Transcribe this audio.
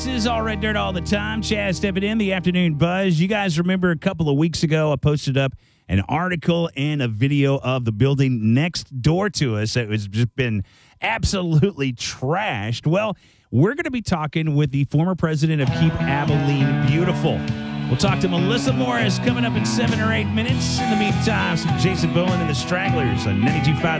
This is All Red Dirt all the time. Chaz stepping in, the afternoon buzz. You guys remember a couple of weeks ago, I posted up an article and a video of the building next door to us. It was just been absolutely trashed. Well, we're going to be talking with the former president of Keep Abilene Beautiful. We'll talk to Melissa Morris coming up in 7 or 8 minutes. In the meantime, some Jason Bowen and the Stragglers on 92.5